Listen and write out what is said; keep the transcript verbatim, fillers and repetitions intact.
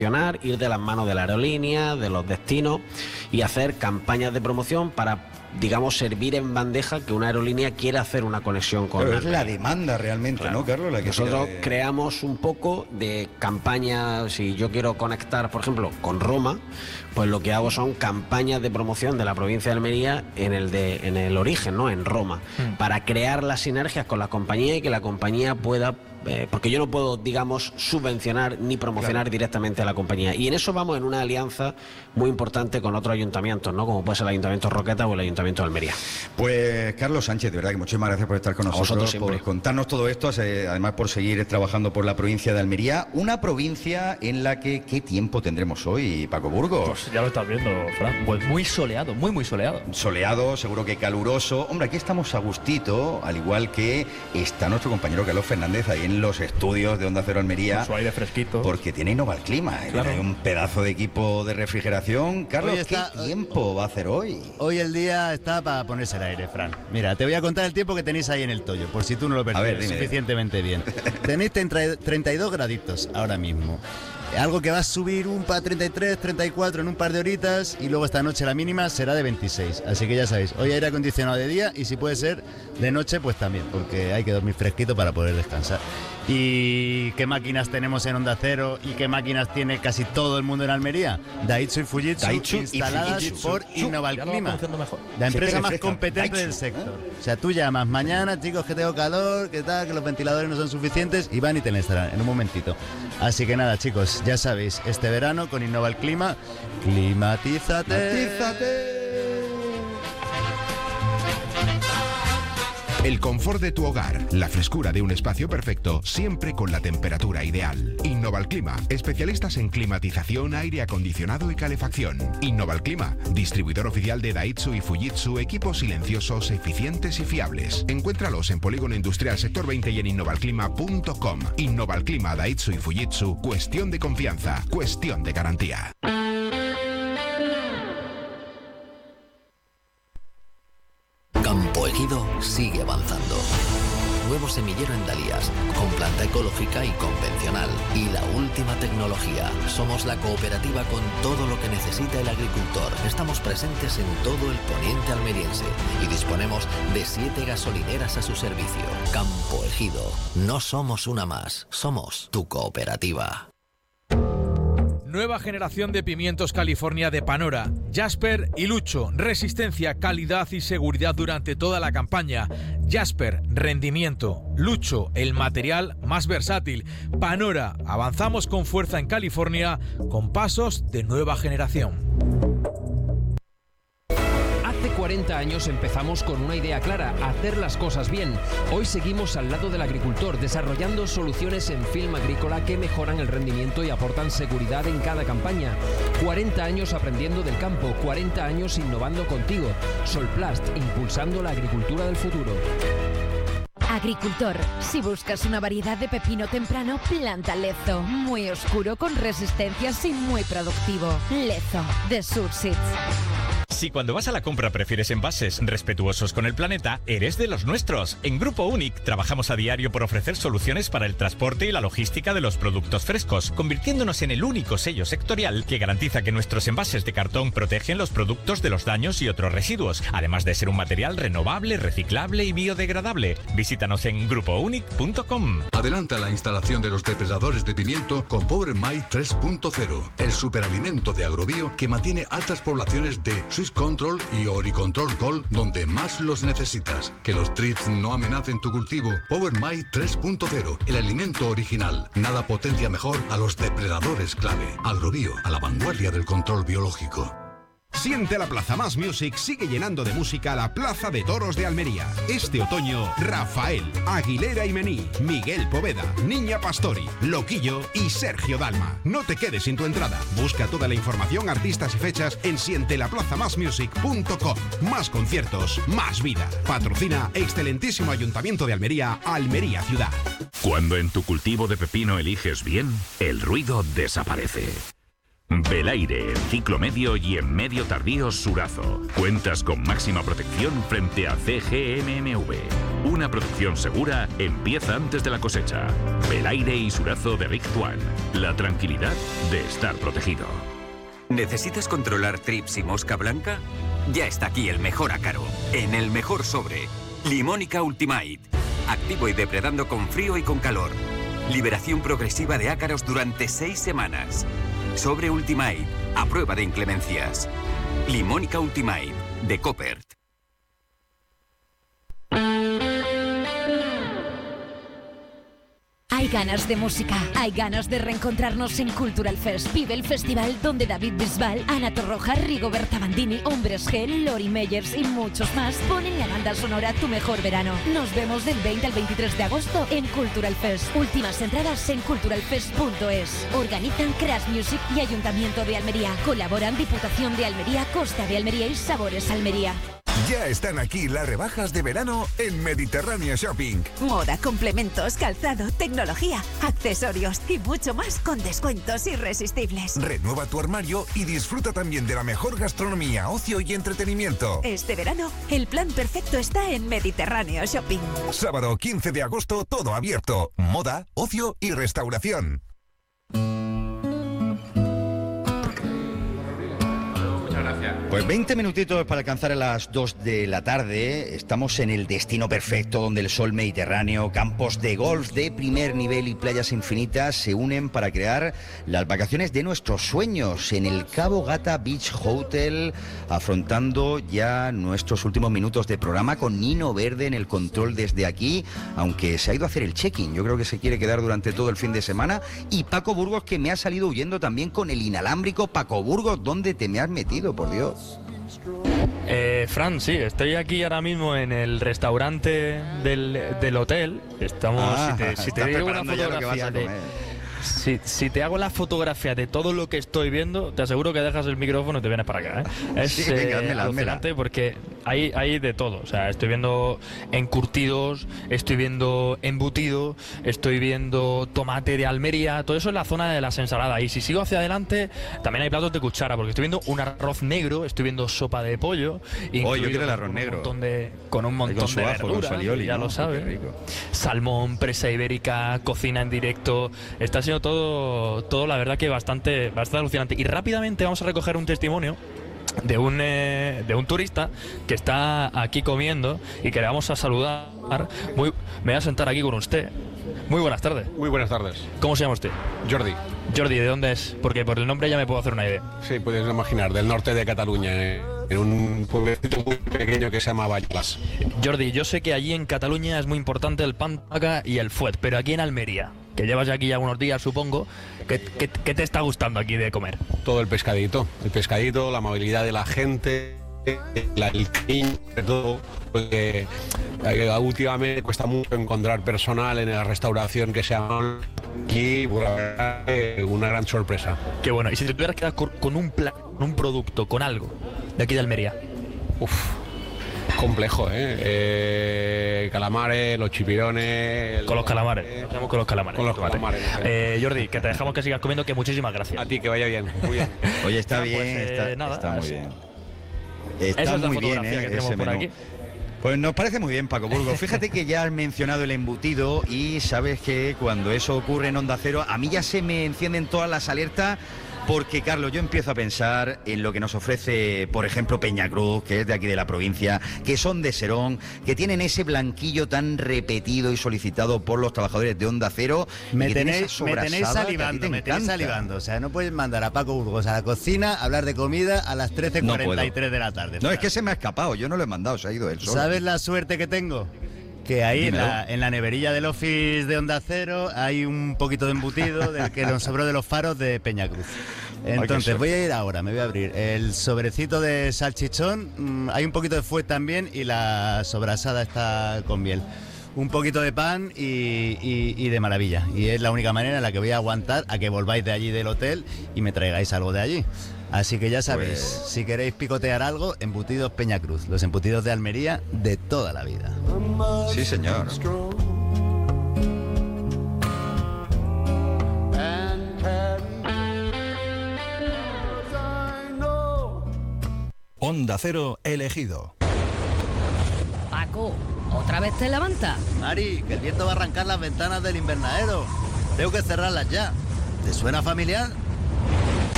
ir de las manos de la aerolínea, de los destinos y hacer campañas de promoción para, digamos, servir en bandeja que una aerolínea quiere hacer una conexión con Pero la es la demanda realmente, claro, ¿no, Carlos? La que nosotros de... creamos un poco de campaña. Si yo quiero conectar, por ejemplo, con Roma, pues lo que hago son campañas de promoción de la provincia de Almería en el de en el origen, ¿no? En Roma, mm. para crear las sinergias con la compañía y que la compañía pueda, eh, porque yo no puedo, digamos, subvencionar ni promocionar claro. directamente a la compañía. Y en eso vamos en una alianza muy importante con otros ayuntamientos, ¿no? Como puede ser el Ayuntamiento de Roqueta o el Ayuntamiento de Almería. Pues Carlos Sánchez, de verdad que muchísimas gracias por estar con nosotros, por contarnos todo esto, además por seguir trabajando por la provincia de Almería, una provincia en la que ¿qué tiempo tendremos hoy, Paco Burgos? Pues ya lo estás viendo, Fran, pues muy soleado, muy muy soleado. Soleado, seguro que caluroso. Hombre, aquí estamos a gustito, al igual que está nuestro compañero Carlos Fernández ahí en los estudios de Onda Cero Almería. Con su aire fresquito. Porque tiene Innovalclima, claro. Hay un pedazo de equipo de refrigeración. Carlos, está, ¿qué tiempo va a hacer hoy? Hoy el día está para ponerse el aire, Fran. Mira, te voy a contar el tiempo que tenéis ahí en el Toyo, por si tú no lo percibes suficientemente bien. Tenéis treinta y dos graditos ahora mismo. Algo que va a subir un para treinta y tres, treinta y cuatro en un par de horitas y luego esta noche la mínima será de veintiséis. Así que ya sabéis, hoy aire acondicionado de día y si puede ser de noche pues también, porque hay que dormir fresquito para poder descansar. ¿Y qué máquinas tenemos en Onda Cero y qué máquinas tiene casi todo el mundo en Almería? Daihatsu y Fujitsu, Daihatsu instaladas y Fujitsu. por Innovalclima, la empresa más competente Daihatsu. del sector. O sea, tú llamas mañana, chicos, que tengo calor, que tal, que los ventiladores no son suficientes y van y te la instalan en un momentito. Así que nada, chicos, ya sabéis, este verano con Innovalclima, climatízate. Climatízate. El confort de tu hogar, la frescura de un espacio perfecto, siempre con la temperatura ideal. Innovalclima, especialistas en climatización, aire acondicionado y calefacción. Innovalclima, distribuidor oficial de Daihatsu y Fujitsu, equipos silenciosos, eficientes y fiables. Encuéntralos en Polígono Industrial Sector veinte y en innovalclima punto com. Innovalclima, Daihatsu y Fujitsu, cuestión de confianza, cuestión de garantía. Campo Ejido sigue avanzando. Nuevo semillero en Dalías, con planta ecológica y convencional. Y la última tecnología. Somos la cooperativa con todo lo que necesita el agricultor. Estamos presentes en todo el poniente almeriense y disponemos de siete gasolineras a su servicio. Campo Ejido. No somos una más, somos tu cooperativa. Nueva generación de pimientos California de Panora, Jasper y Lucho. Resistencia, calidad y seguridad durante toda la campaña. Jasper, rendimiento. Lucho, el material más versátil. Panora, avanzamos con fuerza en California con pasos de nueva generación. Hace cuarenta años empezamos con una idea clara, hacer las cosas bien. Hoy seguimos al lado del agricultor, desarrollando soluciones en film agrícola que mejoran el rendimiento y aportan seguridad en cada campaña. cuarenta años aprendiendo del campo, cuarenta años innovando contigo. Solplast, impulsando la agricultura del futuro. Agricultor, si buscas una variedad de pepino temprano, planta Lezo. Muy oscuro, con resistencias y muy productivo. Lezo, de Surseeds. Si cuando vas a la compra prefieres envases respetuosos con el planeta, eres de los nuestros. En Grupo Unic trabajamos a diario por ofrecer soluciones para el transporte y la logística de los productos frescos, convirtiéndonos en el único sello sectorial que garantiza que nuestros envases de cartón protegen los productos de los daños y otros residuos, además de ser un material renovable, reciclable y biodegradable. Visítanos en grupo unic punto com. Adelanta la instalación de los depredadores de pimiento con Power My tres punto cero, el superalimento de Agrobio que mantiene altas poblaciones de Swiss Control y Oricontrol Gold donde más los necesitas. Que los thrips no amenacen tu cultivo. Power My tres punto cero, el alimento original. Nada potencia mejor a los depredadores clave. Agrobio, a la vanguardia del control biológico. Siente la Plaza Más Music sigue llenando de música la Plaza de Toros de Almería. Este otoño, Rafael, Aguilera y Mení, Miguel Poveda, Niña Pastori, Loquillo y Sergio Dalma. No te quedes sin tu entrada. Busca toda la información, artistas y fechas en siente la plaza más music punto com. Más conciertos, más vida. Patrocina excelentísimo Ayuntamiento de Almería, Almería Ciudad. Cuando en tu cultivo de pepino eliges bien, el ruido desaparece. Belaire en ciclo medio y en medio tardío Surazo. Cuentas con máxima protección frente a C G M M V. Una producción segura empieza antes de la cosecha. Belaire y Surazo de Rick Tuan. La tranquilidad de estar protegido. ¿Necesitas controlar trips y mosca blanca? Ya está aquí el mejor ácaro, en el mejor sobre. Limónica Ultimate. Activo y depredando con frío y con calor. Liberación progresiva de ácaros durante seis semanas. Sobre Ultimate, a prueba de inclemencias. Limónica Ultimate, de Coppert. Hay ganas de música, hay ganas de reencontrarnos en Cultural Fest. Vive el festival donde David Bisbal, Ana Torroja, Rigoberta Bandini, Hombres G, Lori Meyers y muchos más ponen la banda sonora Tu Mejor Verano. Nos vemos del veinte al veintitrés de agosto en Cultural Fest. Últimas entradas en cultural fest punto es. Organizan Crash Music y Ayuntamiento de Almería. Colaboran Diputación de Almería, Costa de Almería y Sabores Almería. Ya están aquí las rebajas de verano en Mediterráneo Shopping. Moda, complementos, calzado, tecnología, accesorios y mucho más con descuentos irresistibles. Renueva tu armario y disfruta también de la mejor gastronomía, ocio y entretenimiento. Este verano, el plan perfecto está en Mediterráneo Shopping. Sábado quince de agosto, todo abierto. Moda, ocio y restauración. Pues veinte minutitos para alcanzar a las dos de la tarde. Estamos en el destino perfecto donde el sol mediterráneo, campos de golf de primer nivel y playas infinitas se unen para crear las vacaciones de nuestros sueños en el Cabo Gata Beach Hotel, afrontando ya nuestros últimos minutos de programa con Nino Verde en el control desde aquí, aunque se ha ido a hacer el check-in. Yo creo que se quiere quedar durante todo el fin de semana. Y Paco Burgos, que me ha salido huyendo también con el inalámbrico. Paco Burgos, ¿dónde te me has metido, por Dios? Eh, Fran, sí, estoy aquí ahora mismo en el restaurante del, del hotel. Estamos, Ah, si te, si te digo una fotografía de, si, si te hago la fotografía de todo lo que estoy viendo, te aseguro que dejas el micrófono y te vienes para acá, ¿eh? Es Sí, venga, eh, házmela, alucinante házmela. porque hay, hay de todo. O sea, estoy viendo encurtidos, estoy viendo embutido, estoy viendo tomate de Almería. Todo eso es la zona de las ensaladas. Y si sigo hacia adelante, también hay platos de cuchara, porque estoy viendo un arroz negro, estoy viendo sopa de pollo. Oh, yo quiero el con arroz un negro. montón de, con un montón con su de ajo, con verduras, su alioli, ya ¿no? lo sabes. Qué rico. Salmón, presa ibérica, cocina en directo. Está siendo todo, todo la verdad que bastante, bastante alucinante. Y rápidamente vamos a recoger un testimonio de un, eh, de un turista que está aquí comiendo y que le vamos a saludar. Muy, me voy a sentar aquí con usted. Muy buenas tardes. Muy buenas tardes. ¿Cómo se llama usted? Jordi. Jordi, ¿de dónde es? Porque por el nombre ya me puedo hacer una idea. Sí, puedes imaginar, del norte de Cataluña, eh, en un pueblecito muy pequeño que se llama Vallas. Jordi, yo sé que allí en Cataluña es muy importante el pan taca y el fuet, pero aquí en Almería, que llevas ya aquí ya unos días, supongo, ¿qué, qué, qué te está gustando aquí de comer? Todo el pescadito, el pescadito, la amabilidad de la gente, la, el cariño, de todo, porque eh, últimamente cuesta mucho encontrar personal en la restauración que sea aquí, pues, la verdad, eh, una gran sorpresa. Qué bueno, y si te tuvieras que quedar con, con un plan, con un producto, con algo de aquí de Almería. Uf, complejo, ¿eh? eh calamares, los chipirones. Con los calamares, estamos con los calamares. Con los Tómate. calamares. Eh, Jordi, que te dejamos que sigas comiendo, que muchísimas gracias. A ti, que vaya bien. Muy bien. Oye, está Ah, pues, bien, eh, está, nada, está muy así. bien. Esa Está es la muy bien, fotografía ¿eh? que tenemos ese por menú. aquí. Pues nos parece muy bien, Paco Burgos. Fíjate que ya has mencionado el embutido y sabes que cuando eso ocurre en Onda Cero, a mí ya se me encienden todas las alertas. Porque, Carlos, yo empiezo a pensar en lo que nos ofrece, por ejemplo, Peñacruz, que es de aquí de la provincia, que son de Serón, que tienen ese blanquillo tan repetido y solicitado por los trabajadores de Onda Cero. Me y que tiene tenéis, esa me tenéis sobrasada que a ti salivando, te me tenéis encanta. salivando. O sea, no puedes mandar a Paco Burgos a la cocina a hablar de comida a las trece cuarenta y tres No de la tarde. No, es que se me ha escapado, yo no lo he mandado, se ha ido él solo. ¿Sabes la suerte que tengo? Que ahí en la, en la neverilla del office de Onda Cero hay un poquito de embutido del que nos sobró de los faros de Peñacruz. Entonces voy a ir ahora, me voy a abrir el sobrecito de salchichón, mmm, hay un poquito de fuet también y la sobrasada está con miel. Un poquito de pan y, y, y de maravilla. Y es la única manera en la que voy a aguantar a que volváis de allí del hotel y me traigáis algo de allí. Así que ya sabéis, Pues... si queréis picotear algo, embutidos Peñacruz, los embutidos de Almería de toda la vida. Sí, señor. Onda Cero elegido. Paco, ¿otra vez te levantas? Mari, que el viento va a arrancar las ventanas del invernadero. Tengo que cerrarlas ya. ¿Te suena familiar?